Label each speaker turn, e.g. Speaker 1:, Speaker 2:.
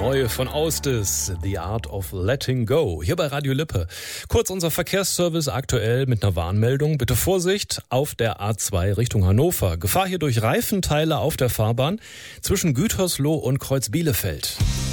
Speaker 1: Neu von Austis, The Art of Letting Go, hier bei Radio Lippe. Kurz unser Verkehrsservice aktuell mit einer Warnmeldung. Bitte Vorsicht auf der A2 Richtung Hannover. Gefahr hier durch Reifenteile auf der Fahrbahn zwischen Gütersloh und Kreuz Bielefeld.